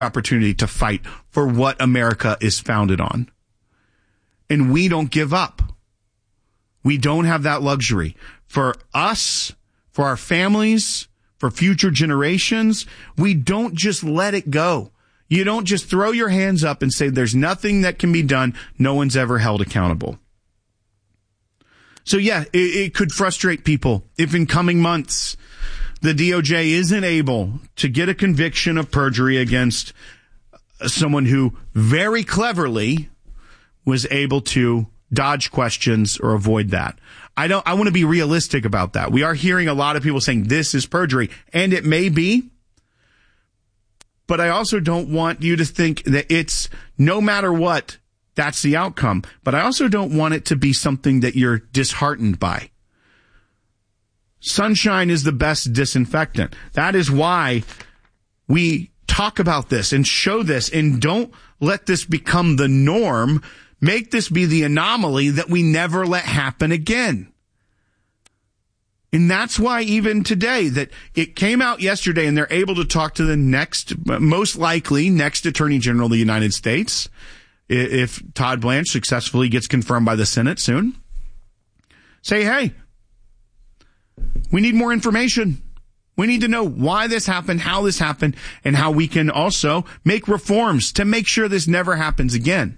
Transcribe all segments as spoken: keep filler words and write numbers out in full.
opportunity to fight for what America is founded on. And we don't give up. We don't have that luxury. For us, for our families, for future generations, we don't just let it go. You don't just throw your hands up and say there's nothing that can be done. No one's ever held accountable. So yeah, it, it could frustrate people if in coming months the D O J isn't able to get a conviction of perjury against someone who very cleverly was able to dodge questions or avoid that. I don't, I want to be realistic about that. We are hearing a lot of people saying this is perjury, and it may be, but I also don't want you to think that it's no matter what, that's the outcome. But I also don't want it to be something that you're disheartened by. Sunshine is the best disinfectant. That is why we talk about this and show this, and don't let this become the norm. Make this be the anomaly that we never let happen again. And that's why even today, that it came out yesterday and they're able to talk to the next, most likely next Attorney General of the United States, if Todd Blanche successfully gets confirmed by the Senate soon. Say, hey, we need more information. We need to know why this happened, how this happened, and how we can also make reforms to make sure this never happens again.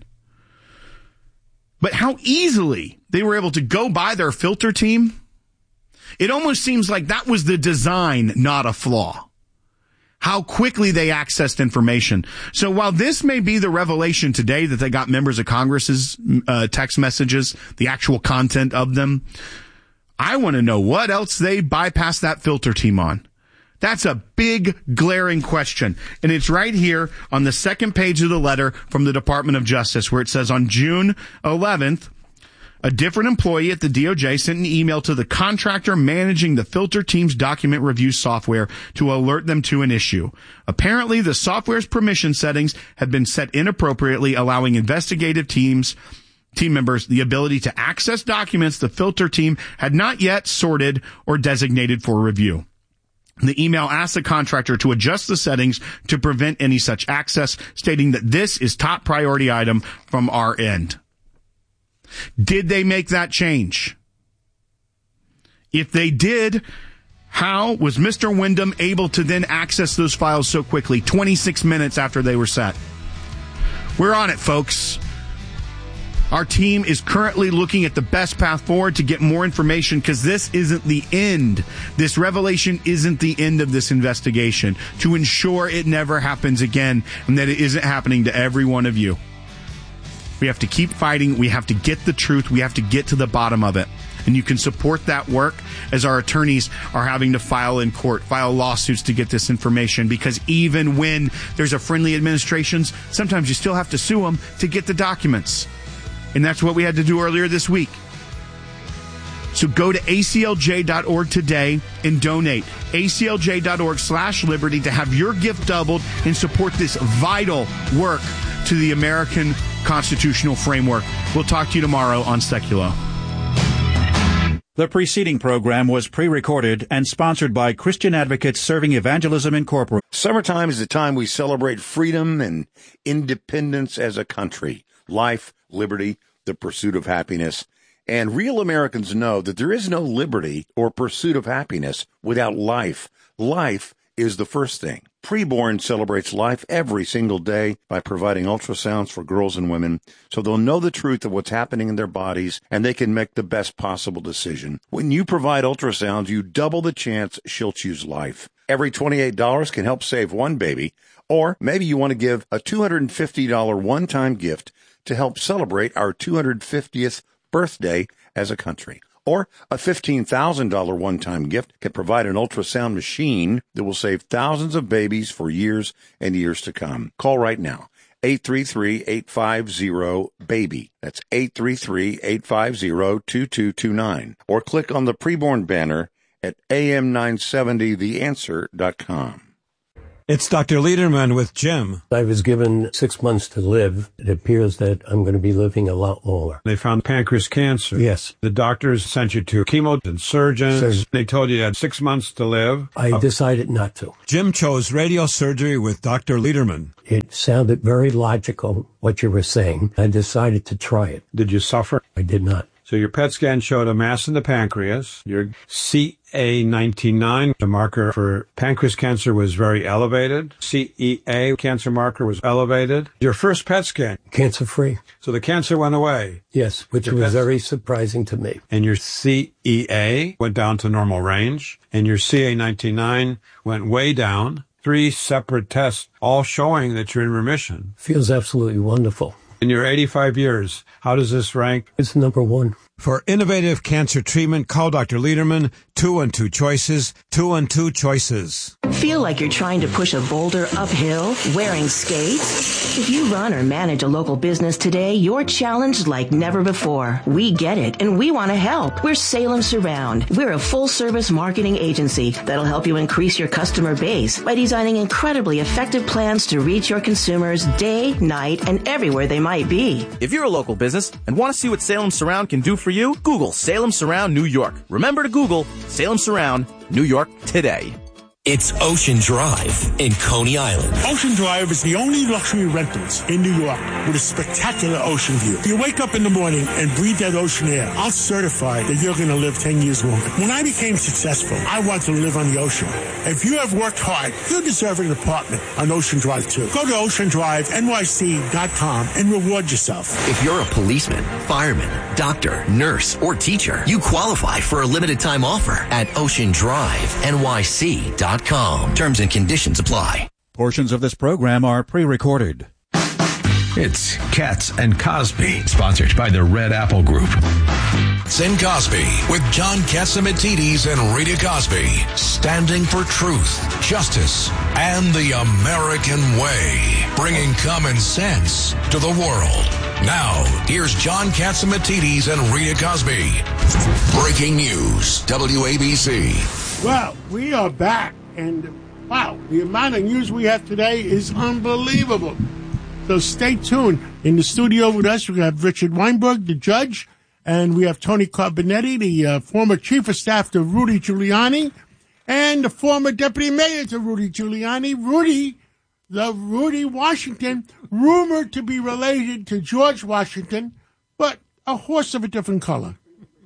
But how easily they were able to go by their filter team, it almost seems like that was the design, not a flaw. How quickly they accessed information. So while this may be the revelation today that they got members of Congress's uh, text messages, the actual content of them, I want to know what else they bypassed that filter team on. That's a big, glaring question. And it's right here on the second page of the letter from the Department of Justice, where it says on June eleventh, a different employee at the D O J sent an email to the contractor managing the filter team's document review software to alert them to an issue. Apparently, the software's permission settings had been set inappropriately, allowing investigative teams team members the ability to access documents the filter team had not yet sorted or designated for review. The email asked the contractor to adjust the settings to prevent any such access, stating that this is top priority item from our end. Did they make that change? If they did, how was Mister Wyndham able to then access those files so quickly, twenty-six minutes after they were set? We're on it, folks. Our team is currently looking at the best path forward to get more information, because this isn't the end. This revelation isn't the end of this investigation, to ensure it never happens again and that it isn't happening to every one of you. We have to keep fighting. We have to get the truth. We have to get to the bottom of it. And you can support that work as our attorneys are having to file in court, file lawsuits to get this information, because even when there's a friendly administration, sometimes you still have to sue them to get the documents. And that's what we had to do earlier this week. So go to A C L J dot org today and donate. A C L J dot org slash liberty to have your gift doubled and support this vital work to the American constitutional framework. We'll talk to you tomorrow on Seculo. The preceding program was pre-recorded and sponsored by Christian Advocates Serving Evangelism Incorporated. Summertime is the time we celebrate freedom and independence as a country. Life, liberty, the pursuit of happiness. And real Americans know that there is no liberty or pursuit of happiness without life. Life is the first thing. Preborn celebrates life every single day by providing ultrasounds for girls and women so they'll know the truth of what's happening in their bodies and they can make the best possible decision. When you provide ultrasounds, you double the chance she'll choose life. Every twenty-eight dollars can help save one baby, or maybe you want to give a two hundred fifty dollars one-time gift to help celebrate our two hundred fiftieth birthday as a country. Or a fifteen thousand dollars one-time gift can provide an ultrasound machine that will save thousands of babies for years and years to come. Call right now, eight three three, eight five zero, BABY. That's eight three three, eight five zero, two two two nine. Or click on the preborn banner at A M nine seventy the answer dot com. It's Doctor Lederman with Jim. I was given six months to live. It appears that I'm going to be living a lot longer. They found pancreas cancer. Yes. The doctors sent you to chemo and surgeons. Surgeon. They told you you had six months to live. I Uh, decided not to. Jim chose radio surgery with Doctor Lederman. It sounded very logical, what you were saying. I decided to try it. Did you suffer? I did not. So your P E T scan showed a mass in the pancreas. Your C A ninety-nine, the marker for pancreas cancer, was very elevated. C E A, cancer marker, was elevated. Your first P E T scan. Cancer-free. So the cancer went away. Yes, which Your was P E T very surprising to me. And your C E A went down to normal range. And your C A ninety-nine went way down. Three separate tests, all showing that you're in remission. Feels absolutely wonderful. In your eighty-five years, how does this rank? It's number one. For innovative cancer treatment, call Doctor Lederman. Two and two choices. Two and two choices. Feel like you're trying to push a boulder uphill wearing skates? If you run or manage a local business today, you're challenged like never before. We get it, and we want to help. We're Salem Surround. We're a full-service marketing agency that'll help you increase your customer base by designing incredibly effective plans to reach your consumers day, night, and everywhere they might be. If you're a local business and want to see what Salem Surround can do for you, Google Salem Surround New York. Remember to Google Salem Surround New York today. It's Ocean Drive in Coney Island. Ocean Drive is the only luxury rentals in New York with a spectacular ocean view. You wake up in the morning and breathe that ocean air. I'll certify that you're going to live ten years longer. When I became successful, I wanted to live on the ocean. If you have worked hard, you deserve an apartment on Ocean Drive too. Go to ocean drive N Y C dot com and reward yourself. If you're a policeman, fireman, doctor, nurse, or teacher, you qualify for a limited time offer at ocean drive N Y C dot com. Terms and conditions apply. Portions of this program are pre-recorded. It's Katz and Cosby, sponsored by the Red Apple Group. Sin Cosby with John Catsimatidis and Rita Cosby, standing for truth, justice, and the American way, bringing common sense to the world. Now, here's John Catsimatidis and Rita Cosby. Breaking news, W A B C. Well, we are back, and wow, the amount of news we have today is unbelievable. So stay tuned. In the studio with us, we have Richard Weinberg, the judge, and we have Tony Carbonetti, the uh, former chief of staff to Rudy Giuliani, and the former deputy mayor to Rudy Giuliani, Rudy, the Rudy Washington, rumored to be related to George Washington, but a horse of a different color.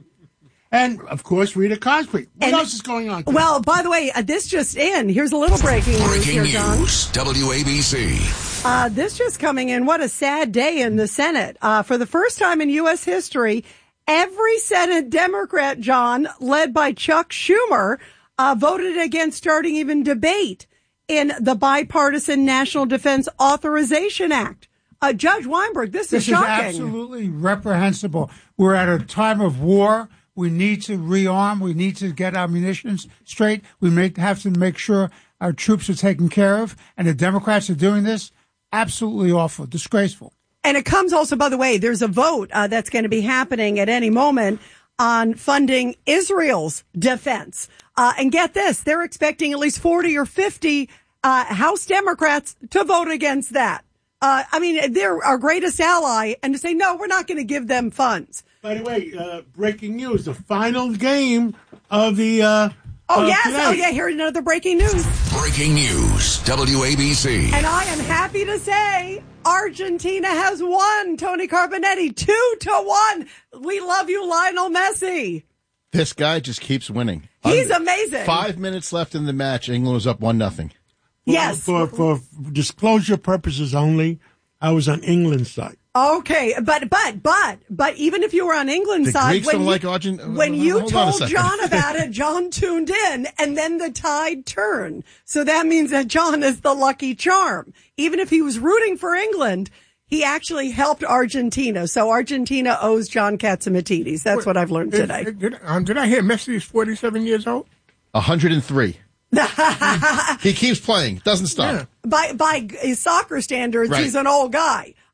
And, of course, Rita Cosby. What and, else is going on today? Well, by the way, uh, this just in. Here's a little breaking news Breaking here, John. news, W A B C. Uh, this just coming in. What a sad day in the Senate. Uh, for the first time in U S history, every Senate Democrat, John, led by Chuck Schumer, uh, voted against starting even debate in the Bipartisan National Defense Authorization Act. Uh, Judge Weinberg, this, this is shocking. This is absolutely reprehensible. We're at a time of war. We need to rearm. We need to get our munitions straight. We make, have to make sure our troops are taken care of. And the Democrats are doing this. Absolutely awful. Disgraceful. And it comes also, by the way, there's a vote uh, that's going to be happening at any moment on funding Israel's defense. Uh, and get this, they're expecting at least forty or fifty uh, House Democrats to vote against that. Uh, I mean, they're our greatest ally, and to say, no, we're not going to give them funds. By the way, uh, breaking news, the final game of the... Uh, oh, uh, yes. today. Oh, yeah. Here's another breaking news. Breaking news, W A B C. And I am happy to say Argentina has won, Tony Carbonetti, two to one. We love you, Lionel Messi. This guy just keeps winning. He's Under, amazing. Five minutes left in the match. England was up one nothing. Well, yes. For, for disclosure purposes only, I was on England's side. Okay, but but but but even if you were on England's the side, Greeks when don't you, like Argent- when you Hold on a told second. John about it, John tuned in, and then the tide turned. So that means that John is the lucky charm. Even if he was rooting for England, he actually helped Argentina. So Argentina owes John Catsimatidis. That's what I've learned today. Did, did, um, did I hear Messi is forty-seven years old? one hundred three. He keeps playing. Doesn't stop. Yeah. By by his soccer standards, Right. he's an old guy.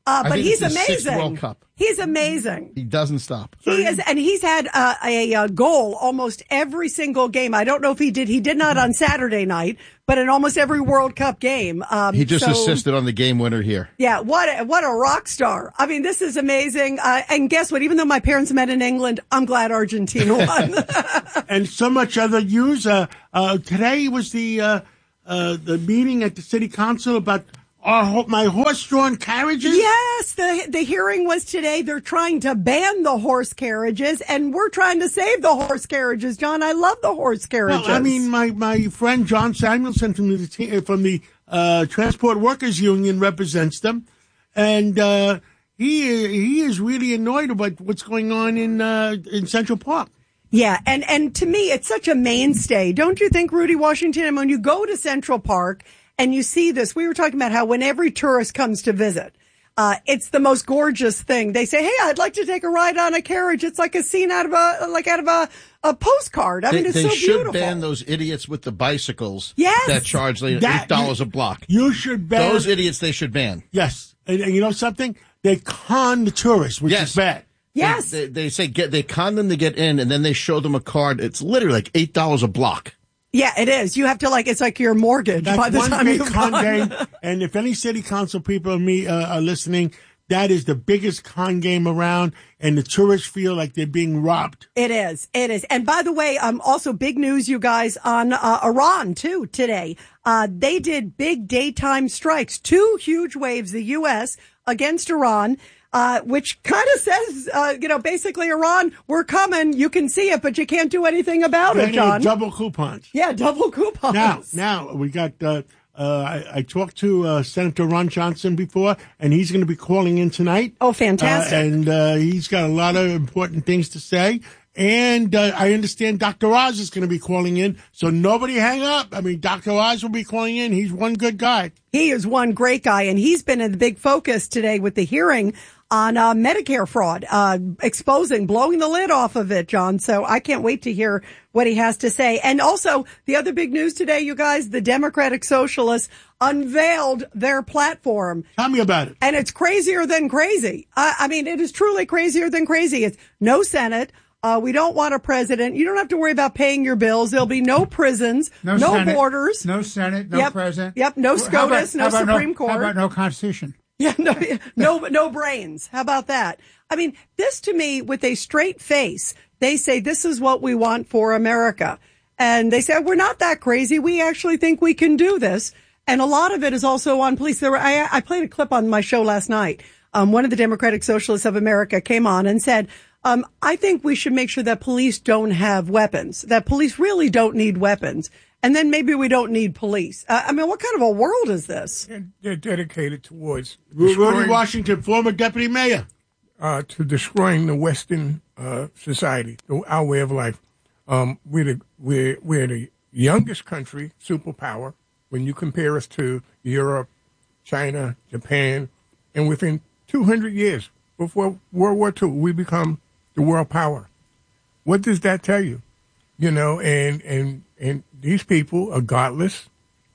Uh, I but think he's it's his sixth amazing. World Cup. He's amazing. He doesn't stop. He is, and he's had uh, a, a goal almost every single game. I don't know if he did. He did not on Saturday night, but in almost every World Cup game. Um, He just so, assisted on the game winner here. Yeah, what a, what a rock star! I mean, this is amazing. Uh, and guess what? Even though my parents met in England, I'm glad Argentina won. And so much other news. Uh, uh, today was the uh, uh, the meeting at the city council about our, my horse-drawn carriages. Yes, the the hearing was today. They're trying to ban the horse carriages, and we're trying to save the horse carriages. John, I love the horse carriages. Well, I mean, my, my friend John Samuelson from the te- from the uh, Transport Workers Union represents them, and uh, he he is really annoyed about what's going on in uh, in Central Park. Yeah, and, and to me, it's such a mainstay. Don't you think, Rudy Washington? And when you go to Central Park and you see this, we were talking about how when every tourist comes to visit, uh, it's the most gorgeous thing. They say, hey, I'd like to take a ride on a carriage. It's like a scene out of a, like out of a, a postcard. I they, mean, it's they so should beautiful. ban those idiots with the bicycles Yes. that charge like That- eight dollars a block. You should ban Those idiots they should ban. Yes, and, and you know something? They con the tourists, which Yes. is bad. Yes. They, they, they say get they con them to get in, and then they show them a card. It's literally like eight dollars a block. Yeah, it is. You have to like, it's like your mortgage That's by the one time big you've con gone. game. And if any city council people and me uh, are listening, that is the biggest con game around, and the tourists feel like they're being robbed. It is. It is. And by the way, um, also big news, you guys, on uh, Iran, too, today. Uh, they did big daytime strikes, two huge waves, the U S against Iran. Uh, which kind of says, uh, you know, basically, Iran, we're coming. You can see it, but you can't do anything about it, John. Double coupons. Yeah, double coupons. Now, now we got. Uh, uh, I, I talked to uh, Senator Ron Johnson before, and he's going to be calling in tonight. Oh, fantastic! Uh, and uh, he's got a lot of important things to say. And uh, I understand Doctor Oz is going to be calling in, so nobody hang up. I mean, Doctor Oz will be calling in. He's one good guy. He is one great guy, and he's been in the big focus today with the hearing on uh, Medicare fraud, uh, exposing, blowing the lid off of it, John. So I can't wait to hear what he has to say. And also, the other big news today, you guys, the Democratic Socialists unveiled their platform. Tell me about it. And it's crazier than crazy. I, I mean, it is truly crazier than crazy. It's no Senate. Uh, we don't want a president. You don't have to worry about paying your bills. There'll be no prisons, no, no Senate, borders. No Senate, no yep, president. Yep, no SCOTUS, how about, no how about Supreme no, Court. How about no Constitution? Yeah, no, no, no brains. How about that? I mean, this to me, with a straight face, they say this is what we want for America. And they say, we're not that crazy. We actually think we can do this. And a lot of it is also on police. There were, I, I played a clip on my show last night. Um, one of the Democratic Socialists of America came on and said, um, I think we should make sure that police don't have weapons, that police really don't need weapons. And then maybe we don't need police. Uh, I mean, what kind of a world is this? They're, they're dedicated towards Rudy Washington, former deputy mayor. Uh, to destroying the Western uh, society, our way of life. Um, we're, the, we're, we're the youngest country, superpower, when you compare us to Europe, China, Japan, and within two hundred years, before World War Two, we become the world power. What does that tell you? You know, and, and, and these people are godless.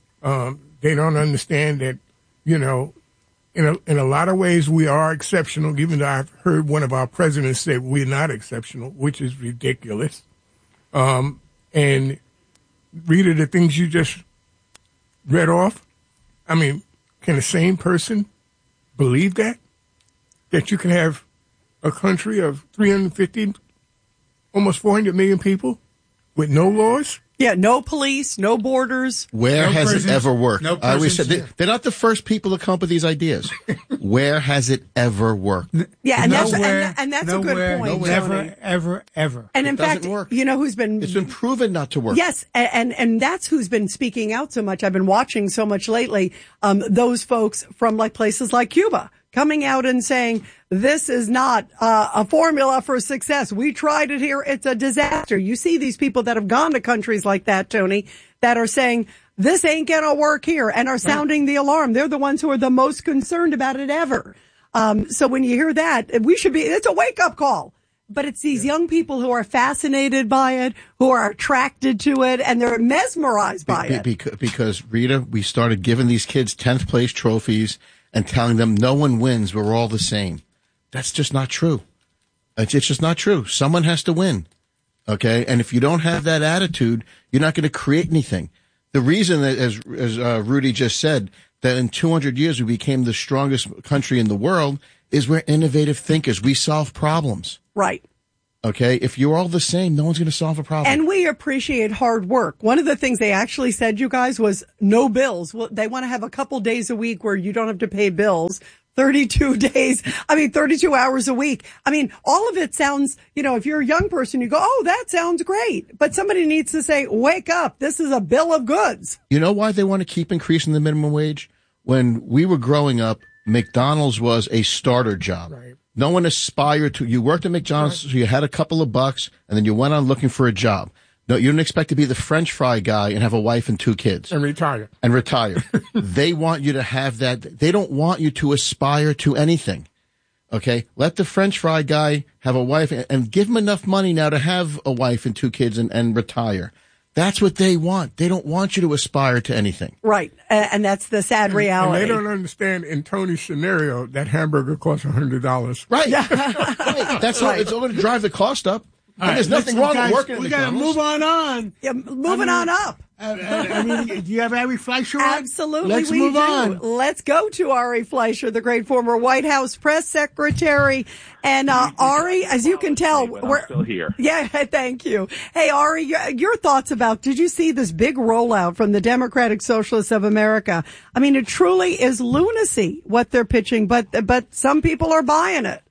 Um, they don't understand that, you know, in a, in a lot of ways we are exceptional, even though I've heard one of our presidents say we're not exceptional, which is ridiculous. Um, and Rita, the things you just read off, I mean, can a sane person believe that? That you can have a country of three hundred fifty, almost four hundred million people with no laws? Yeah, no police, no borders. Where No has prisons, it ever worked? no I always said prisons, they, they're not the first people to come up with these ideas. Where has it ever worked? Yeah, and that's, Nowhere, and, and that's a nowhere, good point, Never, Tony. ever, ever. And in It doesn't fact, work. you know who's been... It's been proven not to work. Yes, and, and and that's who's been speaking out so much. I've been watching so much lately. Um, those folks from like places like Cuba coming out and saying, this is not uh, a formula for success. We tried it here. It's a disaster. You see these people that have gone to countries like that, Tony, that are saying, this ain't going to work here and are sounding the alarm. They're the ones who are the most concerned about it ever. Um, so when you hear that, we should be, it's a wake up call. But it's these young people who are fascinated by it, who are attracted to it, and they're mesmerized by Be- it. Because, because, Rita, we started giving these kids tenth place trophies, and telling them no one wins, we're all the same. That's just not true. It's just not true. Someone has to win. Okay? And if you don't have that attitude, you're not going to create anything. The reason that, as, as uh, Rudy just said, that in two hundred years we became the strongest country in the world is we're innovative thinkers. We solve problems. Right. Okay? If you're all the same, no one's going to solve a problem. And we appreciate hard work. One of the things they actually said, you guys, was no bills. Well, they want to have a couple days a week where you don't have to pay bills. thirty-two days. I mean, thirty-two hours a week. I mean, all of it sounds, you know, if you're a young person, you go, oh, that sounds great. But somebody needs to say, wake up. This is a bill of goods. You know why they want to keep increasing the minimum wage? When we were growing up, McDonald's was a starter job. Right. No one aspired to, you worked at McDonald's, right. So you had a couple of bucks, and then you went on looking for a job. No, you didn't expect to be the French fry guy and have a wife and two kids. And retire. And retire. They want you to have that. They don't want you to aspire to anything. Okay? Let the French fry guy have a wife and, and give him enough money now to have a wife and two kids and, and retire. That's what they want. They don't want you to aspire to anything. Right. And that's the sad reality. And they don't understand in Tony's scenario that hamburger costs one hundred dollars. Right. Right. That's right. How it's going to drive the cost up. And there's right, nothing wrong guys, with working at we got to McDonald's. move on on. Yeah, moving I mean, on up. Uh, I mean, do you have Ari Fleischer on? Absolutely, Let's we move do. on. Let's go to Ari Fleischer, the great former White House press secretary. And uh, Ari, as you can tell, we're still here. Yeah, thank you. Hey, Ari, your, your thoughts about, did you see this big rollout from the Democratic Socialists of America? I mean, it truly is lunacy what they're pitching, but but some people are buying it.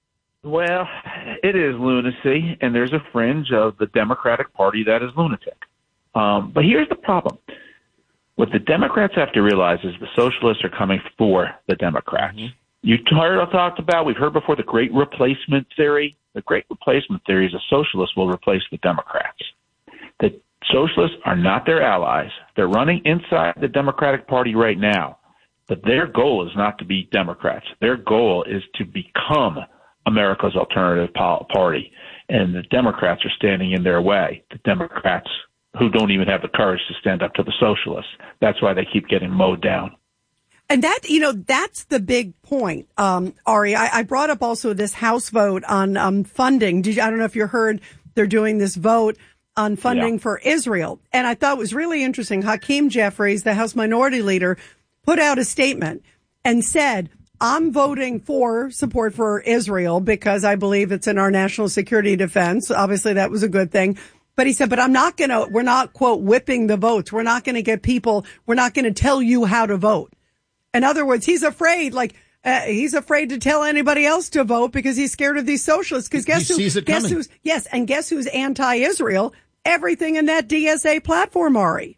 Well, it is lunacy, and there's a fringe of the Democratic Party that is lunatic. Um, but here's the problem. What the Democrats have to realize is the socialists are coming for the Democrats. Mm-hmm. You heard I talked about, we've heard before, the great replacement theory. The great replacement theory is a socialist will replace the Democrats. The socialists are not their allies. They're running inside the Democratic Party right now. But their goal is not to be Democrats. Their goal is to become America's alternative party. And the Democrats are standing in their way. The Democrats who don't even have the courage to stand up to the socialists. That's why they keep getting mowed down. And that, you know, that's the big point, um, Ari. I, I brought up also this House vote on um, funding. Did you, I don't know if you heard, they're doing this vote on funding yeah. for Israel. And I thought it was really interesting. Hakeem Jeffries, the House Minority Leader, put out a statement and said, I'm voting for support for Israel because I believe it's in our national security defense. Obviously, that was a good thing. But he said, but I'm not going to, we're not, quote, whipping the votes. We're not going to get people, we're not going to tell you how to vote. In other words, he's afraid, like, uh, he's afraid to tell anybody else to vote because he's scared of these socialists. Because guess he who, sees it guess coming. who's, yes, and guess who's anti-Israel? Everything in that D S A platform, Ari.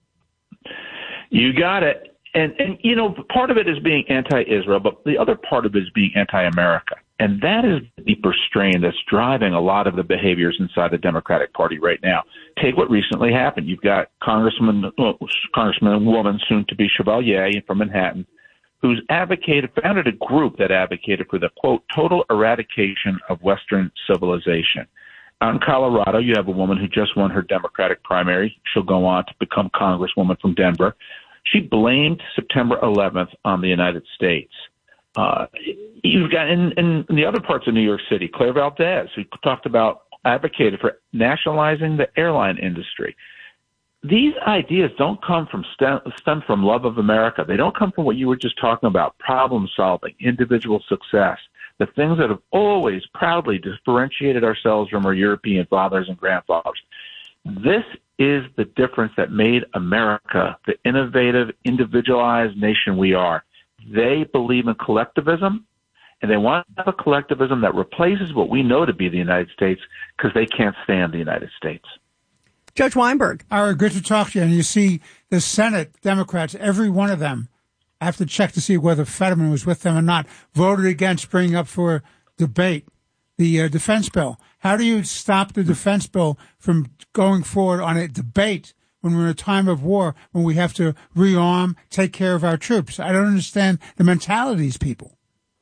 You got it. And, and, you know, part of it is being anti-Israel, but the other part of it is being anti-America. And that is the deeper strain that's driving a lot of the behaviors inside the Democratic Party right now. Take what recently happened. You've got Congressman, well, Congressman woman, soon to be Chevalier from Manhattan, who's advocated, founded a group that advocated for the, quote, total eradication of Western civilization. Out in Colorado, you have a woman who just won her Democratic primary. She'll go on to become Congresswoman from Denver. She blamed September eleventh on the United States. Uh, you've got in, in the other parts of New York City, Claire Valdez, who talked about advocated for nationalizing the airline industry. These ideas don't come from stem, stem from love of America. They don't come from what you were just talking about, problem solving, individual success, the things that have always proudly differentiated ourselves from our European fathers and grandfathers. This is the difference that made America the innovative, individualized nation we are. They believe in collectivism, and they want to have a collectivism that replaces what we know to be the United States because they can't stand the United States. Judge Weinberg. All right, good to talk to you. And you see the Senate Democrats, every one of them, I have to check to see whether Fetterman was with them or not, voted against bringing up for debate the uh, defense bill. How do you stop the defense bill from going forward on a debate when we're in a time of war, when we have to rearm, take care of our troops? I don't understand the mentality of these people.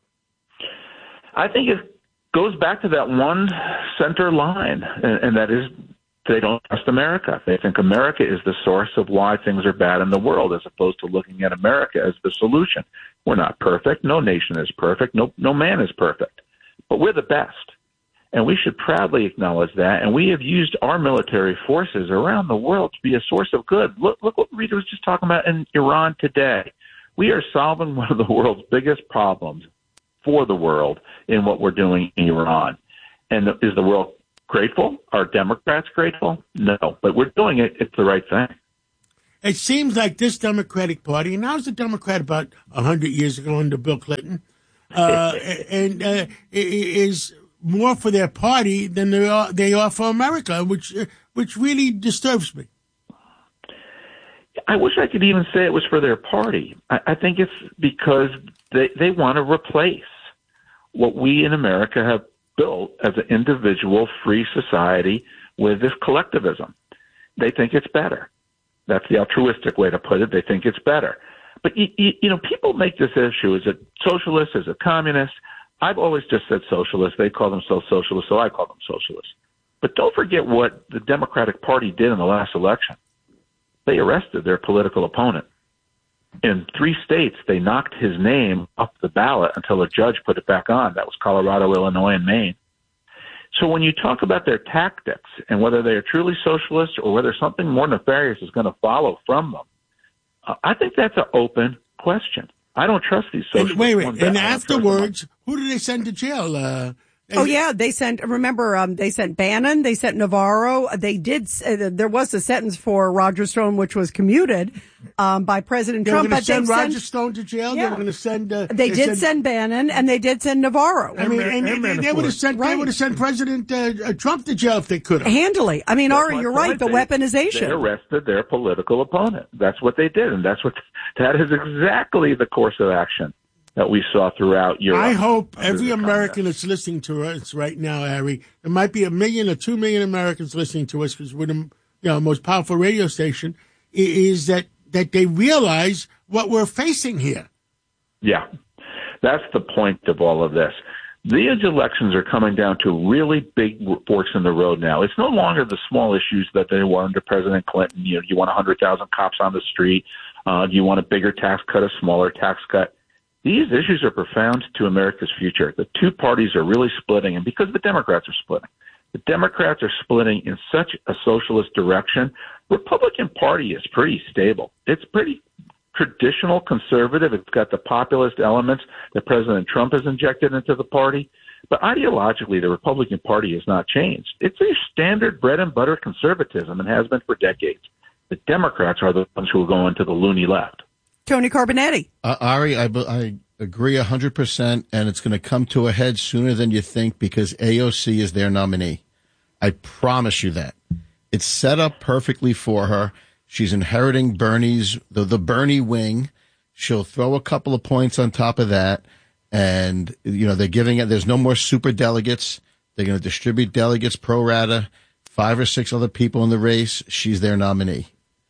I think it goes back to that one center line, and, and that is they don't trust America. They think America is the source of why things are bad in the world, as opposed to looking at America as the solution. We're not perfect. No nation is perfect. No, no man is perfect. But we're the best. And we should proudly acknowledge that. And we have used our military forces around the world to be a source of good. Look, look what Rita was just talking about in Iran today. We are solving one of the world's biggest problems for the world in what we're doing in Iran. And is the world grateful? Are Democrats grateful? No. But we're doing it. It's the right thing. It seems like this Democratic Party, and I was a Democrat about one hundred years ago under Bill Clinton, uh, and uh, is more for their party than they are, they are for America, which which really disturbs me. I wish I could even say it was for their party. I, I think it's because they, they want to replace what we in America have built as an individual free society with this collectivism. They think it's better. That's the altruistic way to put it. They think it's better. But, you, you, you know, people make this issue. Is it socialist? Is it communist? I've always just said socialist. They call themselves socialists, so I call them socialists. But don't forget what the Democratic Party did in the last election. They arrested their political opponent. In three states, they knocked his name off the ballot until a judge put it back on. That was Colorado, Illinois, and Maine. So when you talk about their tactics and whether they are truly socialists or whether something more nefarious is going to follow from them, uh, I think that's an open question. I don't trust these socialists. And wait, wait. And afterwards, who did they send to jail? Uh, Oh yeah, they sent. Remember, um, they sent Bannon, they sent Navarro. They did. Uh, there was a sentence for Roger Stone, which was commuted um, by President they Trump. Were but send they Roger sent, Stone to jail. Yeah. They were going to send. Uh, they, they did send, send Bannon, and they did send Navarro. I mean, and, and, and they would have sent. Right. They would have sent President uh, Trump to jail if they could have. Handily. I mean, that's Ari, you're right. The they, weaponization. They arrested their political opponent. That's what they did, and that's what. That is exactly the course of action that we saw throughout Europe. I hope every American that's listening to us right now, Harry, there might be a million or two million Americans listening to us because we're the you know, most powerful radio station, is that, that they realize what we're facing here. Yeah, that's the point of all of this. These elections are coming down to really big forks in the road now. It's no longer the small issues that they were under President Clinton. You know, you want one hundred thousand cops on the street. Uh, do you want a bigger tax cut, a smaller tax cut? These issues are profound to America's future. The two parties are really splitting, and because the Democrats are splitting, the Democrats are splitting in such a socialist direction. Republican Party is pretty stable. It's pretty traditional conservative. It's got the populist elements that President Trump has injected into the party. But ideologically, the Republican Party has not changed. It's a standard bread and butter conservatism and has been for decades. The Democrats are the ones who are going to the loony left. Tony Carbonetti. Uh, Ari, I, I agree one hundred percent, and it's going to come to a head sooner than you think because A O C is their nominee. I promise you that. It's set up perfectly for her. She's inheriting Bernie's, the, the Bernie wing. She'll throw a couple of points on top of that, and, you know, they're giving it, there's no more super delegates. They're going to distribute delegates pro rata, five or six other people in the race. She's their nominee.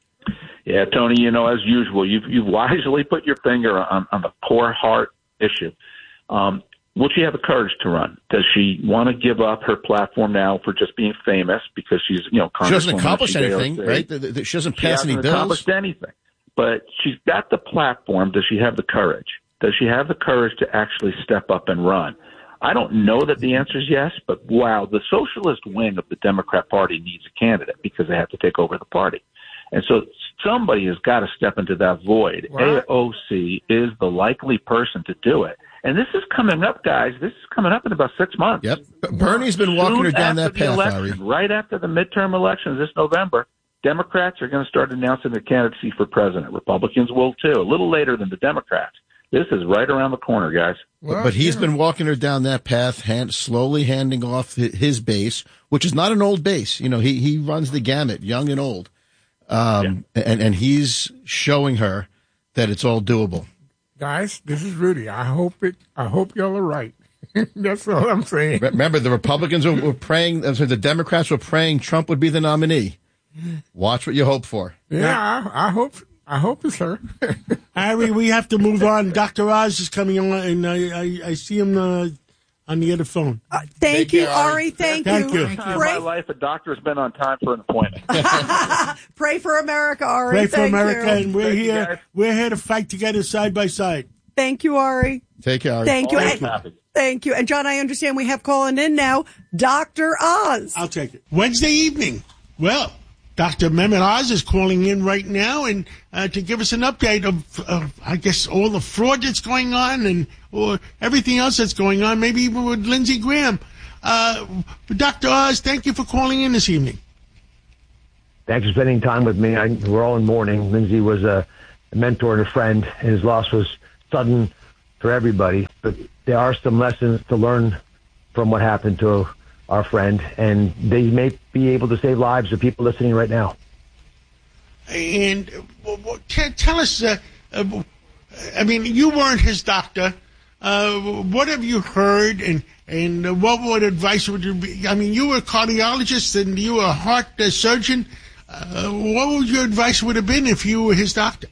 Yeah, Tony, you know, as usual, you've, you've wisely put your finger on, on the core heart issue. Um, will she have the courage to run? Does she want to give up her platform now for just being famous because she's, you know, she doesn't accomplish anything, right? She doesn't pass any bills. She hasn't accomplished anything. But she's got the platform. Does she have the courage? Does she have the courage to actually step up and run? I don't know that the answer is yes, but wow, the socialist wing of the Democrat Party needs a candidate because they have to take over the party. And so somebody has got to step into that void. Right. A O C is the likely person to do it. And this is coming up, guys. This is coming up in about six months. Yep. Bernie's been walking Soon her down that path, election, Ari. Right after the midterm elections this November, Democrats are going to start announcing their candidacy for president. Republicans will, too, a little later than the Democrats. This is right around the corner, guys. Well, but he's yeah. been walking her down that path, hand, slowly handing off his base, which is not an old base. You know, he, he runs the gamut, young and old. Um, yeah. and, and he's showing her that it's all doable. Guys, this is Rudy. I hope it. I hope y'all are right. That's all I'm saying. Remember, the Republicans were, were praying. The Democrats were praying Trump would be the nominee. Watch what you hope for. Yeah, I, I hope. I hope it's her. Harry, we have to move on. Doctor Oz is coming on, and I, I, I see him uh, on the other phone. Uh, thank you, Ari. Thank, thank you. you. Thank you. In my life, a doctor has been on time for an appointment. Pray for America, Ari. Pray for thank America, you. and we're Thank here. you, we're here to fight together, side by side. Thank you, Ari. Take care, Ari. Thank you. Always And, happy. thank you. And John, I understand we have calling in now, Doctor Oz. I'll take it. Wednesday evening. Well, Doctor Mehmet Oz is calling in right now and uh, to give us an update of, of, I guess, all the fraud that's going on and or everything else that's going on, maybe even with Lindsey Graham. Uh, Doctor Oz, thank you for calling in this evening. Thanks for spending time with me. I, we're all in mourning. Lindsey was a, a mentor and a friend, and his loss was sudden for everybody. But there are some lessons to learn from what happened to our friend, and they may be able to save lives of people listening right now. And uh, t- tell us, uh, uh, I mean, you weren't his doctor. Uh, what have you heard, and and uh, what would advice would you be? I mean, you were a cardiologist and you were a heart uh, surgeon. Uh, what would your advice would have been if you were his doctor?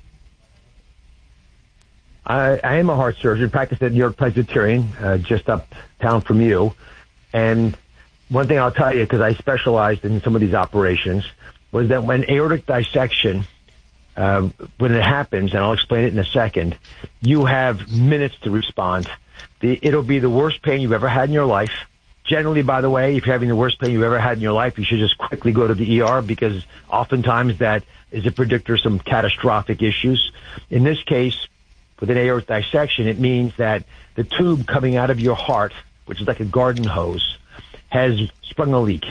I, I am a heart surgeon, practiced at New York Presbyterian, uh, just uptown from you. And one thing I'll tell you, because I specialized in some of these operations, was that when aortic dissection, uh, when it happens, and I'll explain it in a second, you have minutes to respond. The, it'll be the worst pain you've ever had in your life. Generally, by the way, if you're having the worst pain you've ever had in your life, you should just quickly go to the E R, because oftentimes that is a predictor of some catastrophic issues. In this case, with an aortic dissection, it means that the tube coming out of your heart, which is like a garden hose, has sprung a leak.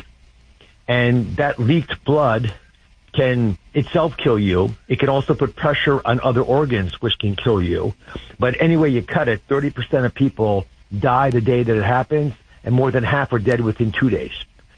And that leaked blood can itself kill you. It can also put pressure on other organs, which can kill you. But anyway you cut it, thirty percent of people die the day that it happens, and more than half are dead within two days.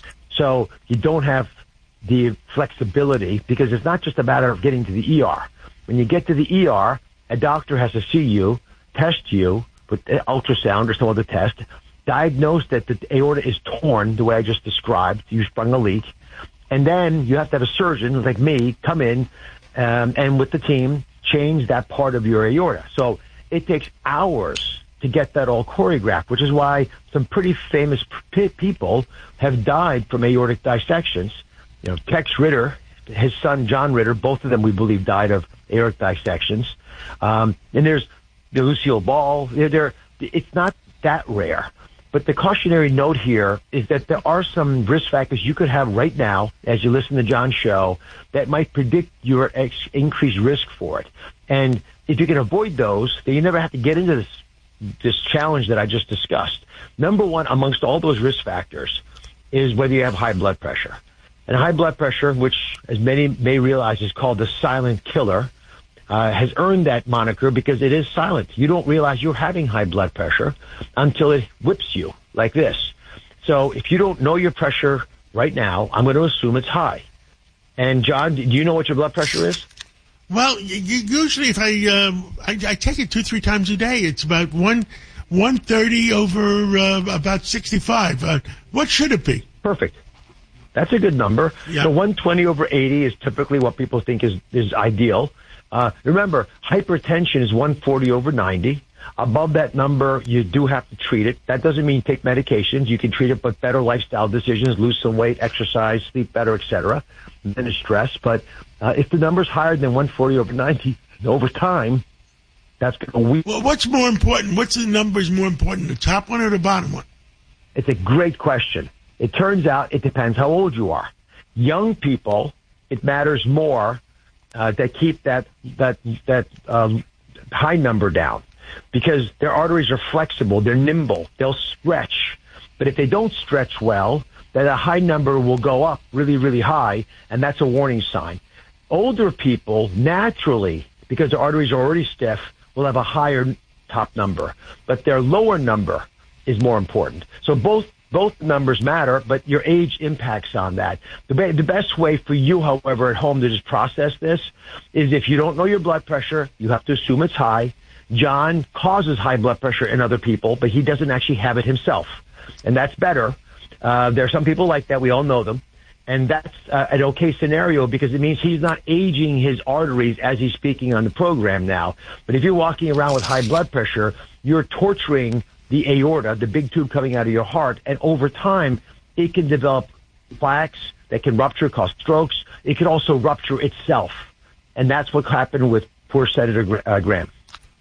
So you don't have the flexibility, because it's not just a matter of getting to the E R. When you get to the E R, a doctor has to see you, test you with ultrasound or some other test, diagnose that the aorta is torn the way I just described, you sprung a leak, and then you have to have a surgeon like me come in um, and with the team change that part of your aorta. So it takes hours to get that all choreographed, which is why some pretty famous p- people have died from aortic dissections. You know, Tex Ritter, his son John Ritter, both of them we believe died of aortic dissections. Um, and there's the Lucille Ball. They're, they're, it's not that rare. But the cautionary note here is that there are some risk factors you could have right now as you listen to John's show that might predict your ex- increased risk for it. And if you can avoid those, then you never have to get into this this challenge that I just discussed. Number one, amongst all those risk factors, is whether you have high blood pressure. And high blood pressure, which as many may realize is called the silent killer, uh, has earned that moniker because it is silent. You don't realize you're having high blood pressure until it whips you like this. So if you don't know your pressure right now, I'm going to assume it's high. And John, do you know what your blood pressure is? Well, y- y- usually if I, um, I I take it two three times a day, it's about one one thirty over uh, about sixty five. Uh, what should it be? Perfect. That's a good number. Yeah. So one twenty over eighty is typically what people think is is ideal. Uh, remember, hypertension is one forty over ninety. Above that number, you do have to treat it. That doesn't mean take medications. You can treat it with better lifestyle decisions, lose some weight, exercise, sleep better, et cetera. Then it's stress. But uh, if the number's higher than one forty over ninety over time, that's going to weaken. Well, what's more important? What's the numbers more important, the top one or the bottom one? It's a great question. It turns out it depends how old you are. Young people, it matters more uh, that keep that that that um, high number down, because their arteries are flexible, they're nimble, they'll stretch. But if they don't stretch well, then a high number will go up really, really high, and that's a warning sign. Older people, naturally, because their arteries are already stiff, will have a higher top number, but their lower number is more important. So both both numbers matter, but your age impacts on that. The, be- the best way for you, however, at home to just process this is if you don't know your blood pressure, you have to assume it's high. John causes high blood pressure in other people, but he doesn't actually have it himself, and that's better. Uh, there are some people like that. We all know them. And that's uh, an okay scenario because it means he's not aging his arteries as he's speaking on the program now. But if you're walking around with high blood pressure, you're torturing the aorta, the big tube coming out of your heart. And over time, it can develop plaques that can rupture, cause strokes. It can also rupture itself. And that's what happened with poor Senator uh, Graham.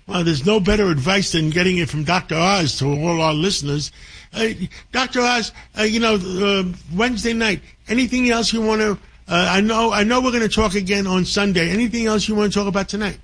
Well, there's no better advice than getting it from Doctor Oz to all our listeners. Uh, Doctor Oz, uh, you know, uh, Wednesday night, anything else you want to, uh, I know I know we're going to talk again on Sunday. Anything else you want to talk about tonight?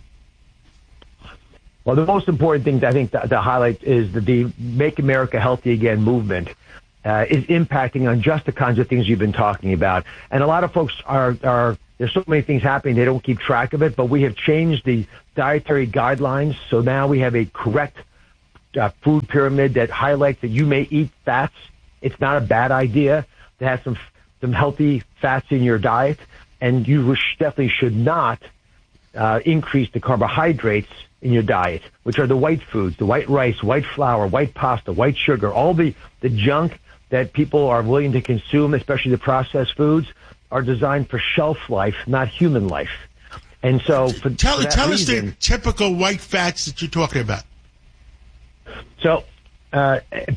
Well, the most important thing I think to, to highlight is that the Make America Healthy Again movement uh, is impacting on just the kinds of things you've been talking about. And a lot of folks are, are, there's so many things happening, they don't keep track of it, but we have changed the dietary guidelines. So now we have a correct uh, food pyramid that highlights that you may eat fats. It's not a bad idea to have some, some healthy fats in your diet. And you definitely should not uh, increase the carbohydrates in your diet, which are the white foods, the white rice, white flour, white pasta, white sugar, all the, the junk that people are willing to consume, especially the processed foods, are designed for shelf life, not human life. And so for, tell, for that tell reason, us the typical white fats that you're talking about. So uh,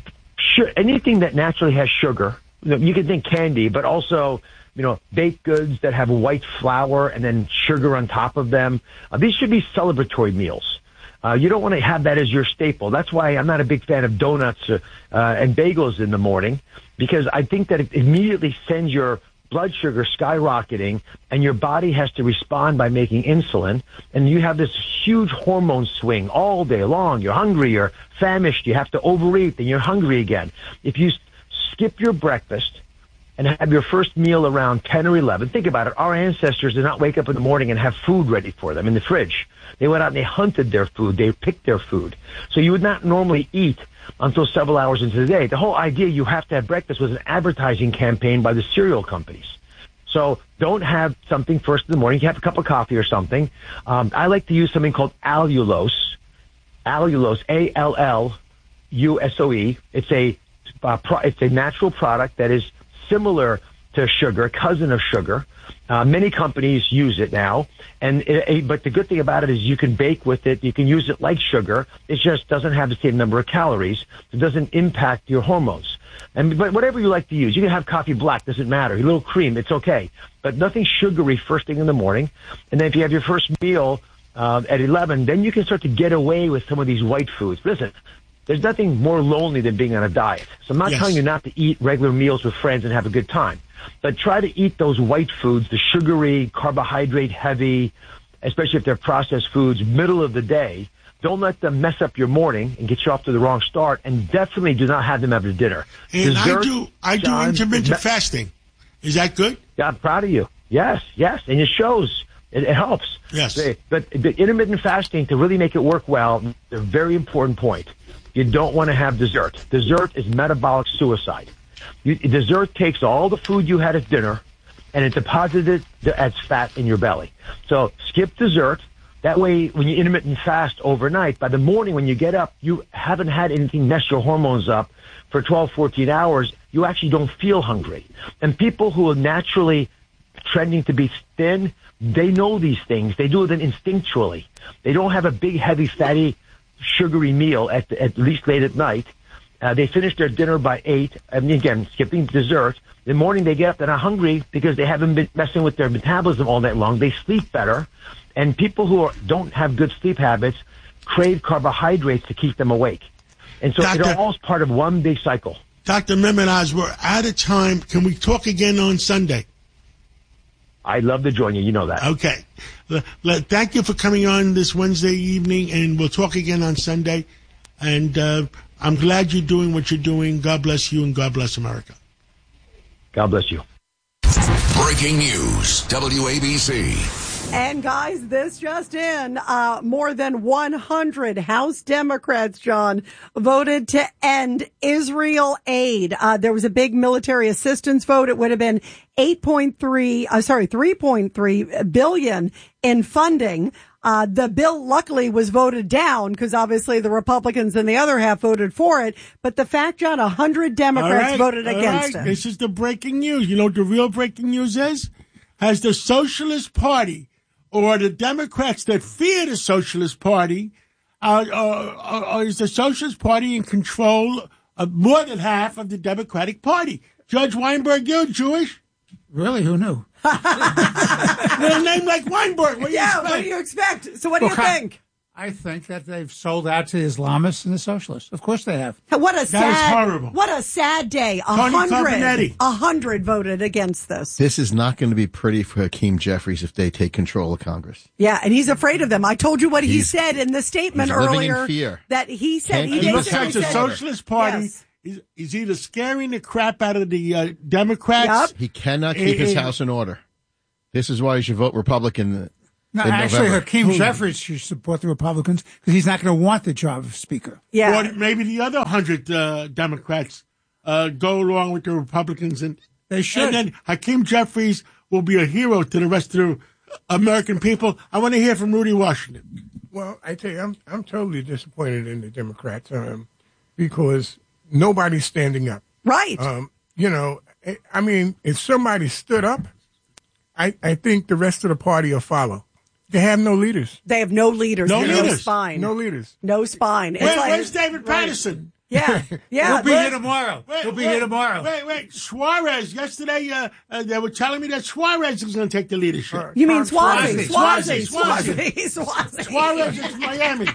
sh- anything that naturally has sugar, you know, you can think candy, but also, you know, baked goods that have white flour and then sugar on top of them. Uh, these should be celebratory meals. Uh, you don't want to have that as your staple. That's why I'm not a big fan of donuts uh, uh, and bagels in the morning, because I think that it immediately sends your blood sugar skyrocketing, and your body has to respond by making insulin, and you have this huge hormone swing all day long. You're hungry, you're famished, you have to overeat, then you're hungry again. If you skip your breakfast and have your first meal around ten or eleven, think about it. Our ancestors did not wake up in the morning and have food ready for them in the fridge. They went out and they hunted their food. They picked their food. So you would not normally eat until several hours into the day. The whole idea you have to have breakfast was an advertising campaign by the cereal companies. So don't have something first in the morning. You have a cup of coffee or something. Um, I like to use something called allulose. Allulose, A L L U S O E. It's a uh, pro- it's a natural product that is similar to sugar, cousin of sugar. Uh, many companies use it now, and it, it, but the good thing about it is you can bake with it. You can use it like sugar. It just doesn't have the same number of calories. It doesn't impact your hormones. And but whatever you like to use, you can have coffee black. Doesn't matter. A little cream, it's okay. But nothing sugary first thing in the morning. And then if you have your first meal uh, at eleven, then you can start to get away with some of these white foods. Listen, there's nothing more lonely than being on a diet. So I'm not yes. telling you not to eat regular meals with friends and have a good time. But try to eat those white foods, the sugary, carbohydrate heavy, especially if they're processed foods, middle of the day. Don't let them mess up your morning and get you off to the wrong start. And definitely do not have them after dinner. And Dessert, I do, I do John, intermittent me- fasting. Is that good? Yeah, I'm proud of you. Yes, yes. And it shows. It, it helps. Yes. But the intermittent fasting, to really make it work well, a very important point. You don't want to have dessert. Dessert is metabolic suicide. You, dessert takes all the food you had at dinner and it deposits it as fat in your belly. So skip dessert. That way, when you intermittent fast overnight, by the morning when you get up, you haven't had anything mess your hormones up for twelve, fourteen hours. You actually don't feel hungry. And people who are naturally trending to be thin, they know these things. They do them instinctually. They don't have a big, heavy, fatty, sugary meal at, at least late at night. Uh, they finish their dinner by eight. And again, skipping dessert. In the morning, they get up, they're not hungry because they haven't been messing with their metabolism all night long. They sleep better. And people who are, don't have good sleep habits crave carbohydrates to keep them awake. And so Doctor, it all is part of one big cycle. Doctor Mehmet Oz, we're out of time. Can we talk again on Sunday? I'd love to join you. You know that. Okay. L- l- thank you for coming on this Wednesday evening, and we'll talk again on Sunday. And uh, I'm glad you're doing what you're doing. God bless you, and God bless America. God bless you. Breaking news, W A B C. And guys, this just in, uh, more than one hundred House Democrats, John, voted to end Israel aid. Uh, there was a big military assistance vote. It would have been eight point three, uh, sorry, three point three billion in funding. Uh, the bill luckily was voted down because obviously the Republicans and the other half voted for it. But the fact, John, one hundred Democrats right, voted against right. it. This is the breaking news. You know what the real breaking news is? Has the Socialist Party or the Democrats that fear the Socialist Party, uh, uh, uh, is the Socialist Party in control of more than half of the Democratic Party? Judge Weinberg, you're Jewish? Really? Who knew? With a name like Weinberg, what do you yeah, expect? what do you expect? So what do well, you think? I think that they've sold out to the Islamists and the socialists. Of course they have. What a That sad, is horrible. What a sad day. A Tony hundred, Carbonetti. a hundred voted against this. This is not going to be pretty for Hakeem Jeffries if they take control of Congress. Yeah, and he's afraid of them. I told you what he He's- said in the statement he's living in earlier. fear. That he said Can't he keep did us say- out he of The said- Socialist Party Yes. is, is either scaring the crap out of the uh, Democrats. He cannot keep his Eh, eh, house in order. This is why you should vote Republican. No, in actually, November. Hakeem Jeffries should support the Republicans because he's not going to want the job of Speaker. Yeah. Or maybe the other hundred uh, Democrats uh, go along with the Republicans, and they should. And then Hakeem Jeffries will be a hero to the rest of the American people. I want to hear from Rudy Washington. Well, I tell you, I'm I'm totally disappointed in the Democrats um, because nobody's standing up. Right. Um, you know, I, I mean, if somebody stood up, I, I think the rest of the party will follow. They have no leaders. They have no leaders. No no leaders. spine. No leaders. No spine. It's Where, like- where's David Right. Patterson? Yeah, yeah. He'll be Wait, here tomorrow. Wait, He'll be wait, here tomorrow. Wait, wait. Suarez. Yesterday, uh, uh, they were telling me that Suarez is going to take the leadership. You mean Swazi? Swazi. Swazi. Swazi. Swazi. Swazi. Suarez is Miami.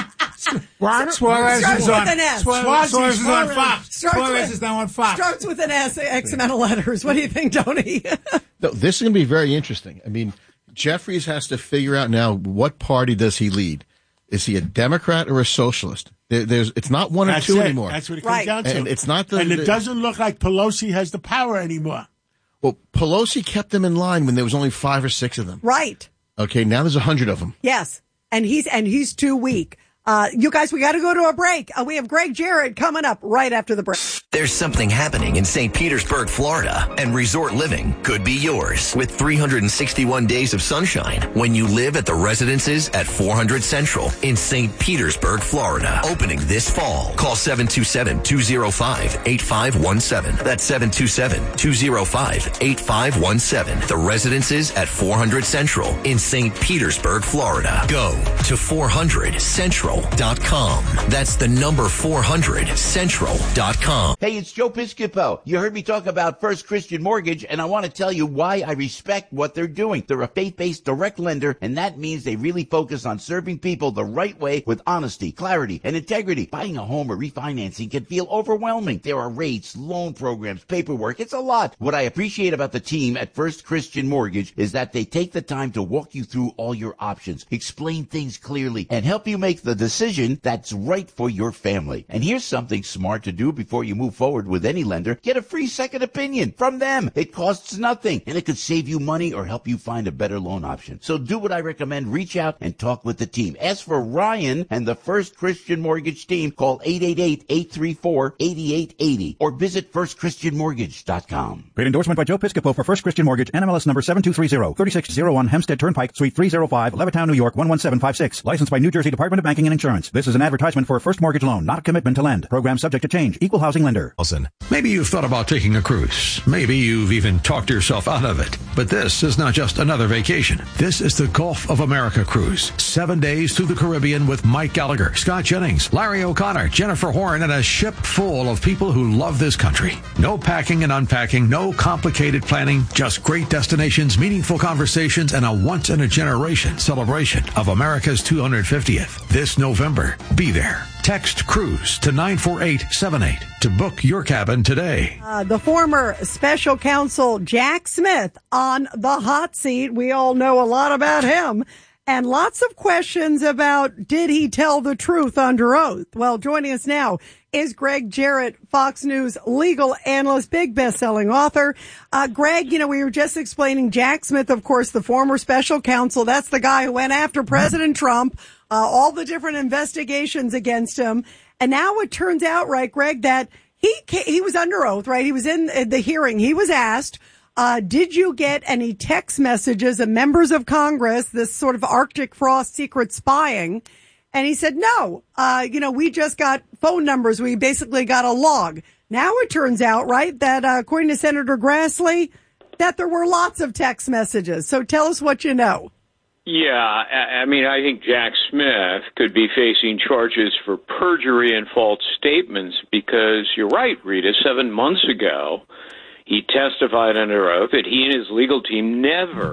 Suarez Starts is with on, an S. Suarez, Suarez is on Suarez. Fox. Starts Suarez with- is now on Fox. Starts with an S, X amount of letters. What do you think, Tony? No, this is going to be very interesting. I mean, Jeffries has to figure out now what party does he lead. Is he a Democrat or a socialist? There, there's, it's not one or That's two it. anymore. That's what it comes down to. And it's not the. and it the- doesn't look like Pelosi has the power anymore. Well, Pelosi kept them in line when there was only five or six of them. Right. Okay, now there's a hundred of them. Yes. And he's and he's too weak. Uh, you guys, we got to go to a break. Uh, we have Greg Jarrett coming up right after the break. There's something happening in Saint Petersburg, Florida, and resort living could be yours with three hundred sixty-one days of sunshine when you live at the residences at four hundred Central in Saint Petersburg, Florida. Opening this fall. Call seven two seven, two oh five, eight five one seven. That's seven two seven, two oh five, eight five one seven. The residences at four hundred Central in Saint Petersburg, Florida. Go to four hundred central dot com. That's the number four hundred central dot com. Hey, it's Joe Piscopo. You heard me talk about First Christian Mortgage, and I want to tell you why I respect what they're doing. They're a faith-based direct lender, and that means they really focus on serving people the right way with honesty, clarity, and integrity. Buying a home or refinancing can feel overwhelming. There are rates, loan programs, paperwork. It's a lot. What I appreciate about the team at First Christian Mortgage is that they take the time to walk you through all your options, explain things clearly, and help you make the decision that's right for your family. And here's something smart to do before you move forward with any lender. Get a free second opinion from them. It costs nothing, and it could save you money or help you find a better loan option. So do what I recommend. Reach out and talk with the team. Ask for Ryan and the First Christian Mortgage team. Call eight eight eight, eight three four, eight eight eight zero or visit first christian mortgage dot com. Paid endorsement by Joe Piscopo for First Christian Mortgage, N M L S number seven two three zero, thirty-six oh one Hempstead Turnpike, Suite three oh five, Levittown, New York one one seven five six. Licensed by New Jersey Department of Banking and Insurance. This is an advertisement for a first mortgage loan, not a commitment to lend. Program subject to change. Equal housing lender. Maybe you've thought about taking a cruise. Maybe you've even talked yourself out of it. But this is not just another vacation. This is the Gulf of America cruise. Seven days through the Caribbean with Mike Gallagher, Scott Jennings, Larry O'Connor, Jennifer Horn, and a ship full of people who love this country. No packing and unpacking, no complicated planning, just great destinations, meaningful conversations, and a once-in-a-generation celebration of America's two hundred fiftieth. This November, be there. Text CRUISE to nine four eight seven eight to book your cabin today. Uh, the former special counsel Jack Smith on the hot seat. We all know a lot about him. And lots of questions about, did he tell the truth under oath? Well, joining us now is Greg Jarrett, Fox News legal analyst, big best-selling author. Uh, Greg, you know, we were just explaining Jack Smith, of course, the former special counsel. That's the guy who went after President Trump, uh, all the different investigations against him. And now it turns out, right, Greg, that he he was under oath, right? He was in the hearing. He was asked, Uh, did you get any text messages of members of Congress, this sort of Arctic frost secret spying? And he said, no, uh, you know, we just got phone numbers. We basically got a log. Now it turns out, right, that uh, according to Senator Grassley, that there were lots of text messages. So tell us what you know. Yeah, I mean, I think Jack Smith could be facing charges for perjury and false statements because you're right, Rita, seven months ago, he testified under oath that he and his legal team never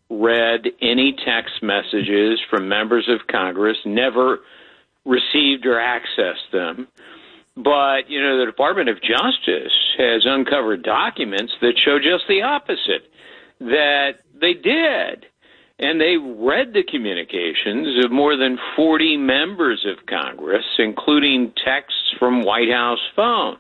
read any text messages from members of Congress, never received or accessed them. But, you know, the Department of Justice has uncovered documents that show just the opposite, that they did. And they read the communications of more than forty members of Congress, including texts from White House phones.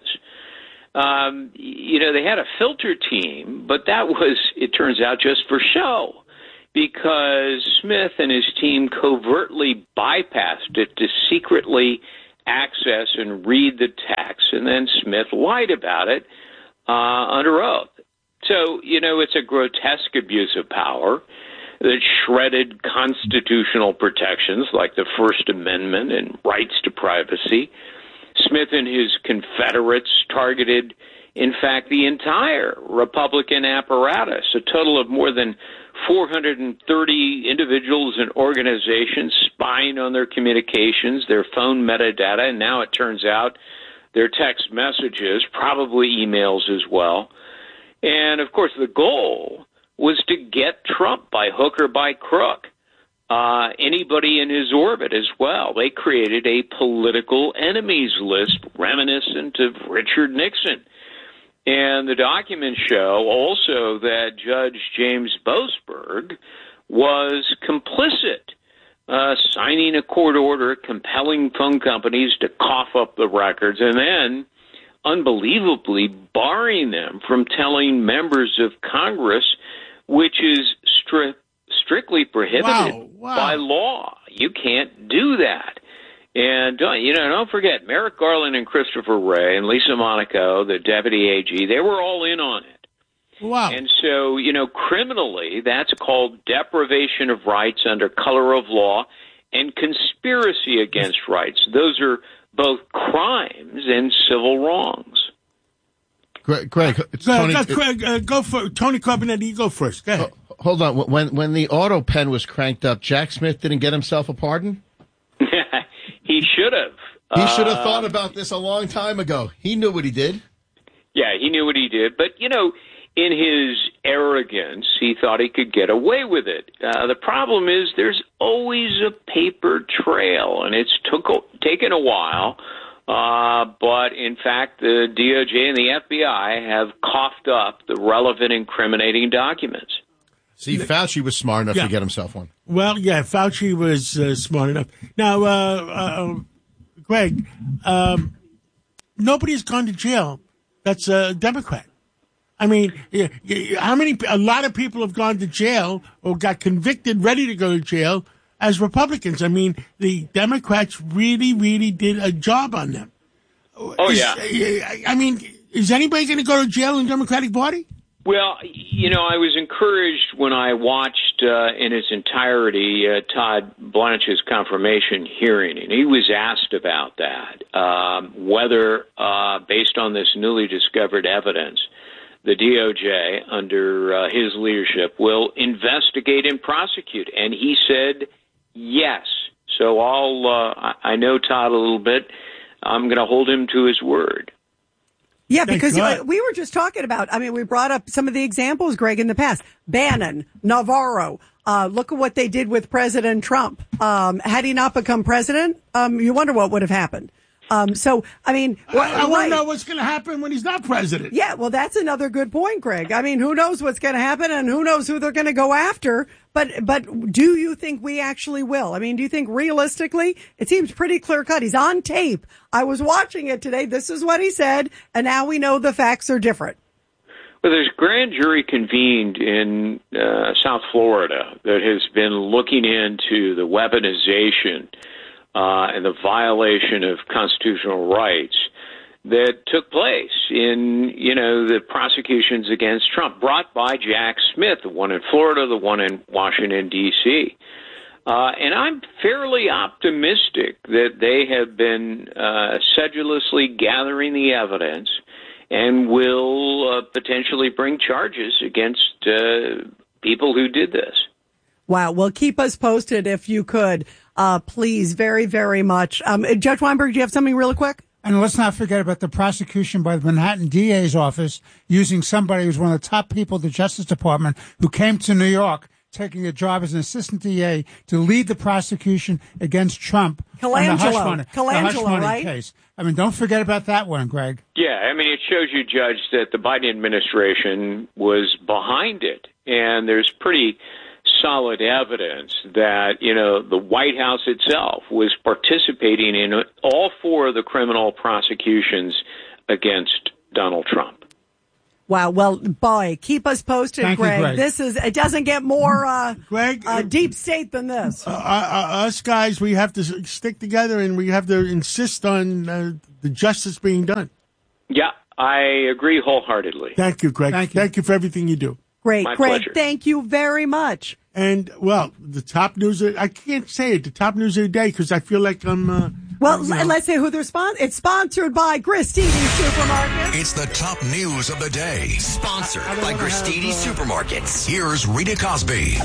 Um, you know, they had a filter team, but that was, it turns out, just for show, because Smith and his team covertly bypassed it to secretly access and read the text, and then Smith lied about it uh, under oath. So, you know, it's a grotesque abuse of power that shredded constitutional protections like the First Amendment and rights to privacy. Smith and his Confederates targeted, in fact, the entire Republican apparatus, a total of more than four hundred thirty individuals and organizations spying on their communications, their phone metadata, and now it turns out their text messages, probably emails as well. And, of course, the goal was to get Trump by hook or by crook. Uh, anybody in his orbit as well. They created a political enemies list reminiscent of Richard Nixon. And the documents show also that Judge James Boasberg was complicit, uh, signing a court order compelling phone companies to cough up the records and then unbelievably barring them from telling members of Congress, which is stri- strictly prohibited wow, wow. by law. You can't do that. And don't, you know, don't forget, Merrick Garland and Christopher Wray and Lisa Monaco, the deputy A G, they were all in on it. Wow. And so, you know, criminally, that's called deprivation of rights under color of law and conspiracy against rights. Those are both crimes and civil wrongs. Greg, Greg, it's Go, Tony, go, Greg, uh, go for Tony Carbonetti. You go first. Go ahead. Hold on. When when the auto pen was cranked up, Jack Smith didn't get himself a pardon? He should have. He should have uh, thought about this a long time ago. He knew what he did. Yeah, he knew what he did. But, you know, in his arrogance, he thought he could get away with it. Uh, the problem is there's always a paper trail, and it's took taken a while. Uh, but, in fact, the D O J and the F B I have coughed up the relevant incriminating documents. See, Fauci was smart enough Yeah. to get himself one. Well, yeah, Fauci was uh, smart enough. Now, uh, uh, Greg, um, nobody's gone to jail that's a Democrat. I mean, yeah, yeah, how many? A lot of people have gone to jail or got convicted, ready to go to jail as Republicans. I mean, the Democrats really, really did a job on them. Oh, Is- yeah. I mean, is anybody going to go to jail in the Democratic Party? Well, you know, I was encouraged when I watched uh, in its entirety uh, Todd Blanche's confirmation hearing, and he was asked about that, um, whether, uh, based on this newly discovered evidence, the D O J, under uh, his leadership, will investigate and prosecute. And he said yes. So I'll, uh, I know Todd a little bit. I'm going to hold him to his word. Yeah, because uh, we were just talking about, I mean, we brought up some of the examples, Greg, in the past. Bannon, Navarro, uh, look at what they did with President Trump. Um, had he not become president, um, you wonder what would have happened. Um, so, I mean, I, I want to know what's going to happen when he's not president. Yeah, well, that's another good point, Greg. I mean, who knows what's going to happen and who knows who they're going to go after. But but do you think we actually will? I mean, do you think realistically, it seems pretty clear cut. He's on tape. I was watching it today. This is what he said. And now we know the facts are different. Well, there's a grand jury convened in uh, South Florida that has been looking into the weaponization uh, and the violation of constitutional rights that took place in, you know, the prosecutions against Trump brought by Jack Smith, the one in Florida, the one in Washington, D C Uh, and I'm fairly optimistic that they have been uh, sedulously gathering the evidence and will uh, potentially bring charges against uh, people who did this. Wow. Well, keep us posted if you could, uh, please, very, very much. Um, Judge Weinberg, do you have something really quick? And let's not forget about the prosecution by the Manhattan D A's office using somebody who's one of the top people at the Justice Department who came to New York taking a job as an assistant D A to lead the prosecution against Trump on the hush Colangelo. money, the Colangelo, hush money right? case. I mean, don't forget about that one, Greg. Yeah, I mean, it shows you, Judge, that the Biden administration was behind it. And there's pretty solid evidence that, you know, the White House itself was participating in all four of the criminal prosecutions against Donald Trump. Wow. Well, boy, keep us posted, Thank you, Greg. Greg. This is, it doesn't get more uh, Greg, uh, deep state than this. Uh, uh, us guys, we have to s- stick together and we have to insist on uh, the justice being done. Yeah, I agree wholeheartedly. Thank you, Greg. Thank you. Thank you for everything you do. Great, My Greg. pleasure. Thank you very much. And, well, the top news, of, I can't say it, the top news of the day, because I feel like I'm... Uh, Well, you know. l- let's say who they're sponsored. It's sponsored by Gristini Supermarket. It's the top news of the day. Sponsored by Gristini Supermarkets. Here's Rita Cosby.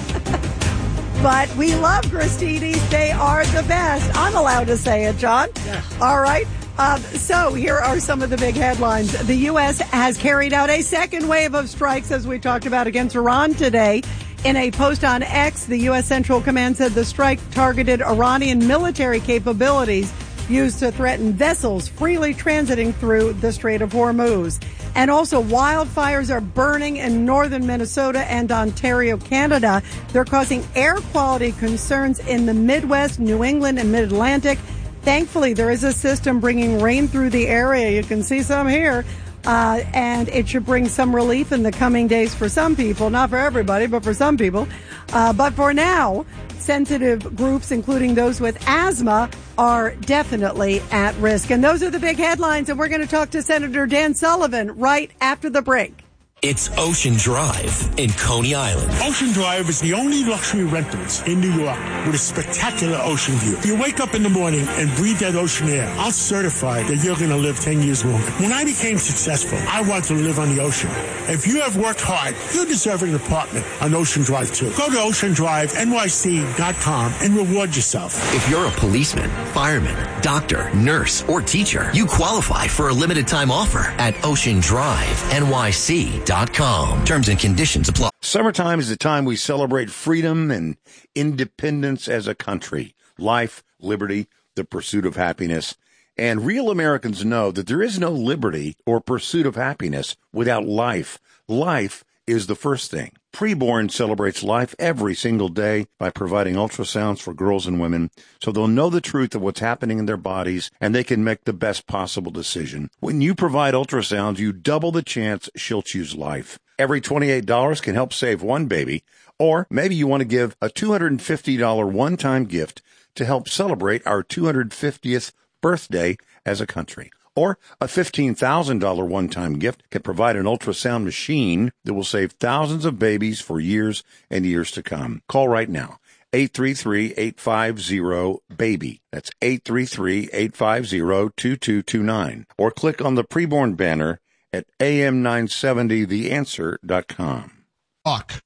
But we love Gristini's. They are the best. I'm allowed to say it, John. All right. Um, so here are some of the big headlines. The U S has carried out a second wave of strikes, as we talked about, against Iran today. In a post on X, the U S. Central Command said the strike targeted Iranian military capabilities used to threaten vessels freely transiting through the Strait of Hormuz. And also, wildfires are burning in northern Minnesota and Ontario, Canada. They're causing air quality concerns in the Midwest, New England, and Mid-Atlantic. Thankfully, there is a system bringing rain through the area. You can see some here. Uh, and it should bring some relief in the coming days for some people. Not for everybody, but for some people. Uh, but for now, sensitive groups, including those with asthma, are definitely at risk. And those are the big headlines. And we're going to talk to Senator Dan Sullivan right after the break. It's Ocean Drive in Coney Island. Ocean Drive is the only luxury rentals in New York with a spectacular ocean view. You wake up in the morning and breathe that ocean air. I'll certify that you're going to live ten years longer. When I became successful, I wanted to live on the ocean. If you have worked hard, you deserve an apartment on Ocean Drive too. Go to ocean drive N Y C dot com and reward yourself. If you're a policeman, fireman, doctor, nurse, or teacher, you qualify for a limited time offer at ocean drive N Y C dot com. Terms and conditions apply. Summertime is the time we celebrate freedom and independence as a country, life, liberty, the pursuit of happiness. And real Americans know that there is no liberty or pursuit of happiness without life. Life is the first thing. Preborn celebrates life every single day by providing ultrasounds for girls and women so they'll know the truth of what's happening in their bodies and they can make the best possible decision. When you provide ultrasounds, you double the chance she'll choose life. Every twenty-eight dollars can help save one baby, or maybe you want to give a two hundred fifty dollars one-time gift to help celebrate our two hundred fiftieth birthday as a country. Or a fifteen thousand dollars one-time gift can provide an ultrasound machine that will save thousands of babies for years and years to come. Call right now. eight three three, eight five zero, BABY. That's eight three three, eight five zero, two two two nine. Or click on the preborn banner at A M nine seventy the answer dot com. Fuck.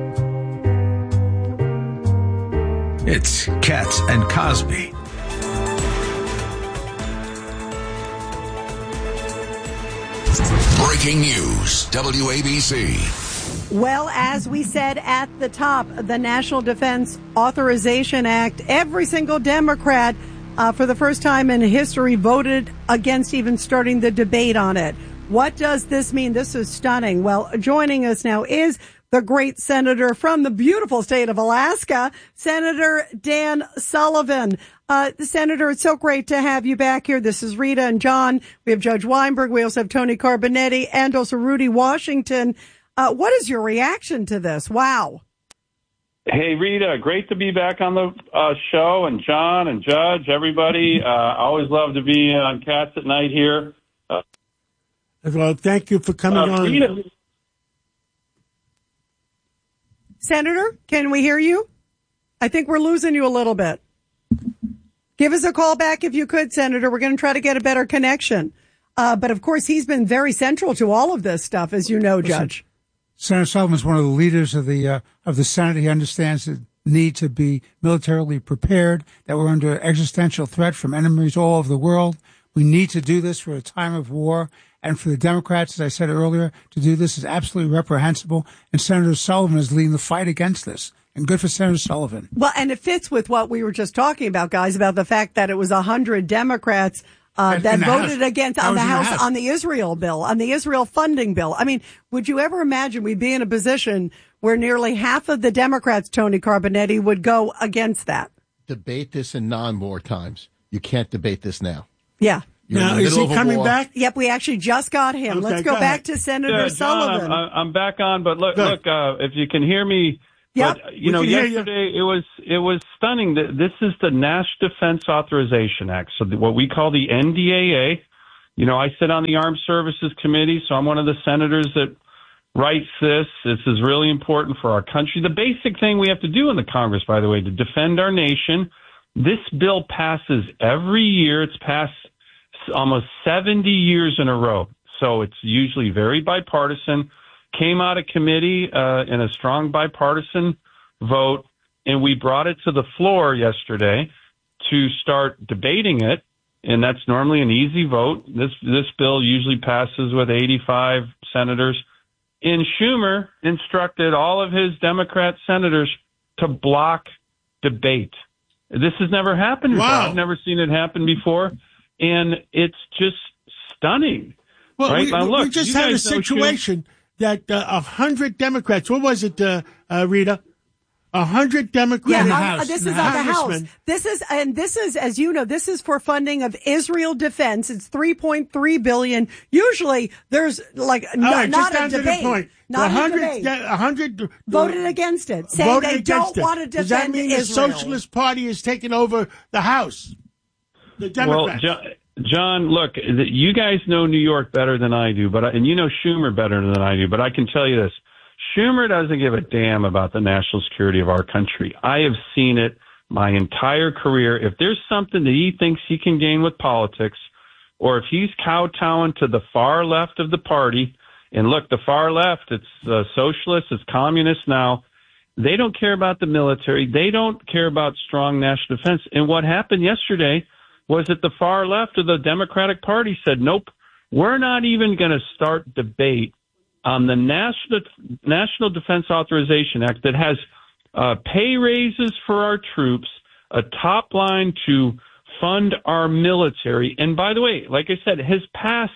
It's Katz and Cosby. Breaking news, W A B C. Well, as we said at the top, the National Defense Authorization Act, every single Democrat uh, for the first time in history voted against even starting the debate on it. What does this mean? This is stunning. Well, joining us now is the great senator from the beautiful state of Alaska, Senator Dan Sullivan. Uh, Senator, it's so great to have you back here. This is Rita and John. We have Judge Weinberg. We also have Tony Carbonetti and also Rudy Washington. Uh, what is your reaction to this? Wow. Hey, Rita, great to be back on the uh, show, and John and Judge, everybody. Uh, I always love to be on Cats at Night here. Uh, Well, thank you for coming uh, on. Rita, Senator, can we hear you? I think we're losing you a little bit. Give us a call back if you could, Senator. We're going to try to get a better connection. Uh, but, of course, he's been very central to all of this stuff, as you know, Judge. Senator Sullivan is one of the leaders of the uh, of the Senate. He understands the need to be militarily prepared, that we're under existential threat from enemies all over the world. We need to do this for a time of war. And for the Democrats, as I said earlier, to do this is absolutely reprehensible. And Senator Sullivan is leading the fight against this. And good for Senator Sullivan. Well, and it fits with what we were just talking about, guys, about the fact that it was a hundred Democrats uh, And- that and the voted House. against That on was the in the House, House. on the Israel bill, on the Israel funding bill. I mean, would you ever imagine we'd be in a position where nearly half of the Democrats, Tony Carbonetti, would go against that? Debate this in non-war times. You can't debate this now. Yeah. You're in the middle of a war. Yep, we actually just got him. Okay, Let's go, go back ahead. to Senator Yeah, John, Sullivan. I'm, I'm back on, but look, look, uh, if you can hear me, Yep. but, you We know, can hear you. yesterday it was it was stunning. That this is the National Defense Authorization Act, so the, what we call the N D A A. You know, I sit on the Armed Services Committee, so I'm one of the senators that writes this. This is really important for our country. The basic thing we have to do in the Congress, by the way, to defend our nation. This bill passes every year. It's passed almost seventy years in a row. So it's usually very bipartisan. Came out of committee uh, in a strong bipartisan vote, and we brought it to the floor yesterday to start debating it. And that's normally an easy vote. This this bill usually passes with eighty-five senators. And Schumer instructed all of his Democrat senators to block debate. This has never happened before. Wow. I've never seen it happen before. And it's just stunning. Well, right? we, Now, we look, just you had a guys know Schumer- situation that uh, a hundred Democrats. What was it, uh, uh, Rita? A hundred Democrats. Yeah, uh, this is on the House. This is, and this is, as you know, this is for funding of Israel defense. It's three point three billion. Usually, there's like All no, right, not just a down to the debate, point. not a a hundred, debate. a hundred Voted against it, saying voted they against don't it. want to Does that defend mean Israel. the Socialist Party is taking over the House? The Democrats. Well, John, John, look, th- you guys know New York better than I do, but I, and you know Schumer better than I do. But I can tell you this: Schumer doesn't give a damn about the national security of our country. I have seen it my entire career. If there's something that he thinks he can gain with politics, or if he's kowtowing to the far left of the party, and look, the far left, it's uh, socialist, it's communist now. They don't care about the military. They don't care about strong national defense. And what happened yesterday was that the far left of the Democratic Party said, nope, we're not even going to start debate on the National National Defense Authorization Act that has uh, pay raises for our troops, a top line to fund our military. And by the way, like I said, has passed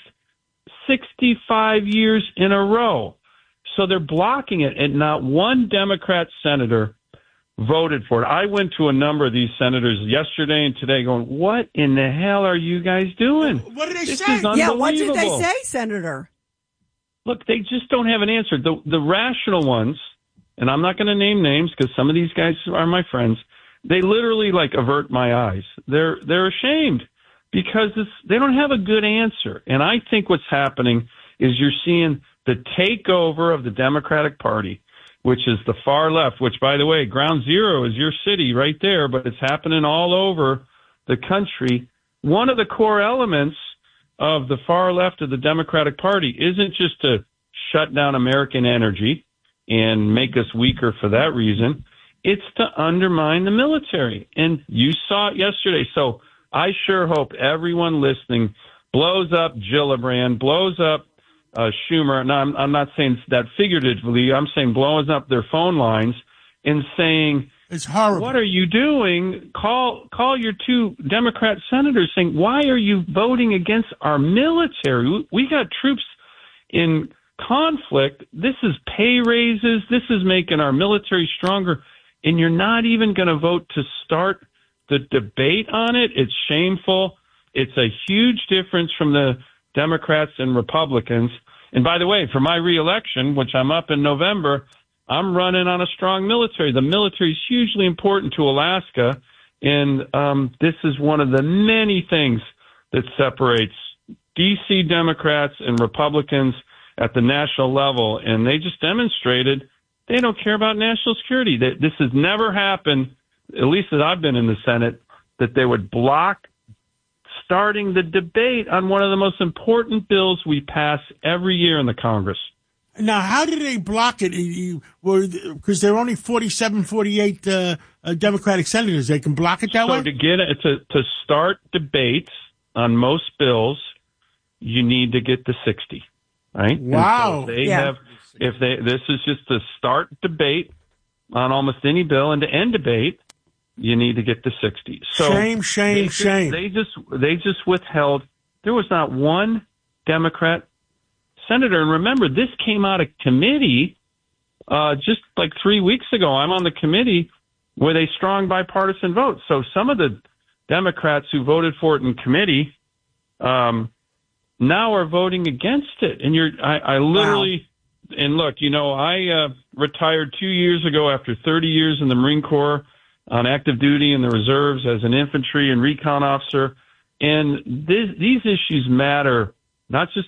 sixty-five years in a row. So they're blocking it, and not one Democrat senator voted for it. I went to a number of these senators yesterday and today going, what in the hell are you guys doing? What did they this say? Is Yeah, what did they unbelievable. say, Senator? Look, they just don't have an answer. The the rational ones, and I'm not going to name names because some of these guys are my friends. They literally like avert my eyes. They're they're ashamed because it's, they don't have a good answer. And I think what's happening is you're seeing the takeover of the Democratic Party, which is the far left. Which, by the way, ground zero is your city right there, but it's happening all over the country. One of the core elements of the far left of the Democratic Party isn't just to shut down American energy and make us weaker for that reason. It's to undermine the military. And you saw it yesterday. So I sure hope everyone listening blows up Gillibrand, blows up uh, Schumer. Now, I'm, I'm not saying that figuratively. I'm saying blowing up their phone lines and saying, it's horrible. What are you doing? Call call your two Democrat senators saying, why are you voting against our military? We, we got troops in conflict. This is pay raises. This is making our military stronger. And you're not even going to vote to start the debate on it. It's shameful. It's a huge difference from the Democrats and Republicans. And by the way, for my reelection, which I'm up in November, I'm running on a strong military. The military is hugely important to Alaska, and um, this is one of the many things that separates D C Democrats and Republicans at the national level, and they just demonstrated they don't care about national security. This has never happened, at least that I've been in the Senate, that they would block starting the debate on one of the most important bills we pass every year in the Congress. Now, how did they block it? Because there are only forty-seven, forty-eight uh, uh, Democratic senators. They can block it that so way? to get it, to, to start debates on most bills, you need to get to sixty, right? Wow. And so they Yeah. have, if they, this is just to start debate. on almost any bill, and to end debate, you need to get to sixty. So shame, shame, they just, shame. They just they just withheld. There was not one Democrat senator, and remember, this came out of committee uh, just like three weeks ago. I'm on the committee with a strong bipartisan vote. So some of the Democrats who voted for it in committee um, now are voting against it. And you're, I, I literally, wow. And look, you know, I uh, retired two years ago after thirty years in the Marine Corps on active duty in the reserves as an infantry and recon officer. And this, these issues matter not just